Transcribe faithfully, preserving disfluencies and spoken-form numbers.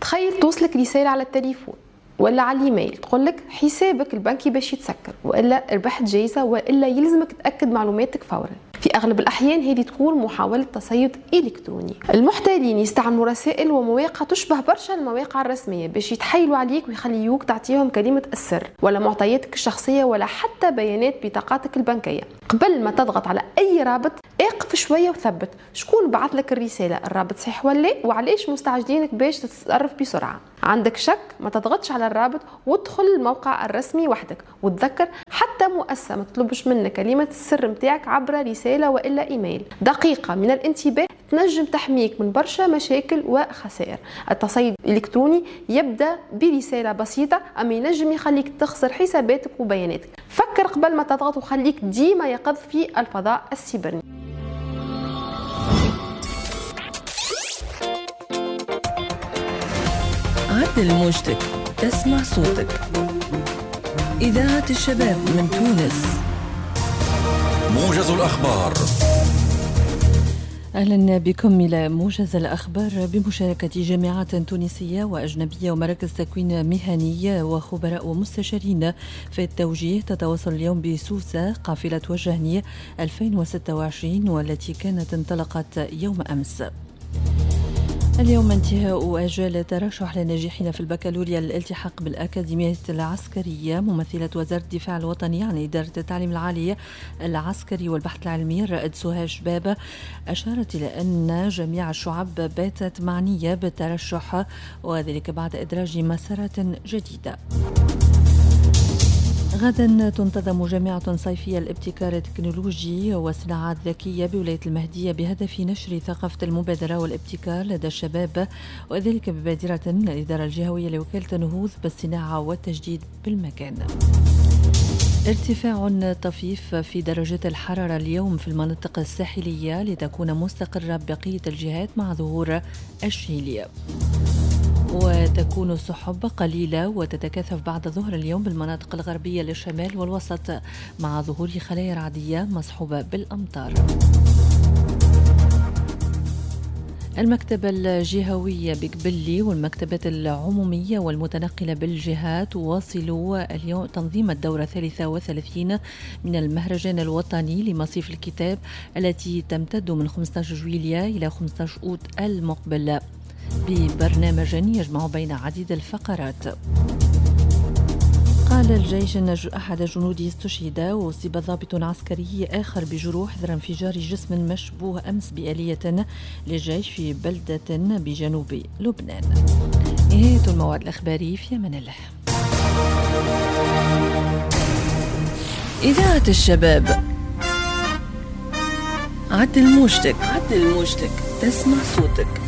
تخيل توصلك رسالة على التليفون ولا على الايميل تقول لك حسابك البنكي باش يتسكر، والا ربحت جايزه، والا يلزمك تاكد معلوماتك فورا. في اغلب الاحيان هذه تكون محاوله تصيد الكتروني. المحتالين يستعملوا رسائل ومواقع تشبه برشا المواقع الرسميه باش يتحايلوا عليك ويخليوك تعطيهم كلمه السر ولا معطياتك الشخصيه ولا حتى بيانات بطاقاتك البنكيه. قبل ما تضغط على اي رابط اقف شويه وثبت شكون بعث لك الرساله، الرابط صحيح ولا وعلاش مستعجلينك باش تتصرف بسرعه. عندك شك ما تضغطش على الرابط وادخل الموقع الرسمي وحدك، وتذكر حتى مؤسسه ما تطلبش منك كلمه السر نتاعك عبر رساله والا ايميل. دقيقه من الانتباه تنجم تحميك من برشا مشاكل وخسائر. التصيد الالكتروني يبدا برساله بسيطه اما ينجم يخليك تخسر حساباتك وبياناتك. فكر قبل ما تضغط وخليك ديما يقظ في الفضاء السيبرني. عدل موجتك، تسمع صوتك. إذاعة الشباب من تونس. موجز الأخبار. أهلا بكم إلى موجز الأخبار بمشاركة جامعات تونسية وأجنبية ومراكز تكوين مهني وخبراء ومستشارين في التوجيه. تتواصل اليوم بسوسة قافلة وجهني ألفين وستة وعشرين والتي كانت انطلقت يوم أمس. اليوم انتهاء أجال الترشح للناجحين في البكالوريا للالتحاق بالأكاديمية العسكرية. ممثلة وزارة الدفاع الوطني عن إدارة التعليم العالي العسكري والبحث العلمي الرائد سوهاج بابا أشارت إلى أن جميع الشعب باتت معنية بالترشح وذلك بعد إدراج مسارات جديدة. غدا تنتظم جامعة صيفية الابتكار التكنولوجي والصناعات الذكية بولاية المهدية بهدف نشر ثقافة المبادرة والابتكار لدى الشباب، وذلك ببادرة من الإدارة الجهوية لوكالة النهوض بالصناعة والتجديد بالمكان. ارتفاع طفيف في درجات الحرارة اليوم في المناطق الساحلية لتكون مستقرة بقية الجهات مع ظهور الشيلية. وتكون السحب قليلة وتتكاثف بعد ظهر اليوم بالمناطق الغربية للشمال والوسط مع ظهور خلايا رعدية مصحوبة بالأمطار. المكتبة الجهوية بقبلي والمكتبات العمومية والمتنقلة بالجهات واصلوا اليوم تنظيم الدورة الثالثة وثلاثين من المهرجان الوطني لمصيف الكتاب التي تمتد من خمسة عشر جويلية إلى خمسة عشر أوت المقبل ببرنامج يجمع بين عديد الفقرات. قال الجيش أن أحد جنوده استشهد وأصيب ضابط عسكري آخر بجروح إثر انفجار جسم مشبوه أمس بآلية للجيش في بلدة بجنوب لبنان. نهاية الموعد الأخباري، في أمان الله. إذاعة الشباب. عدل موجتك، عدل موجتك، تسمع صوتك.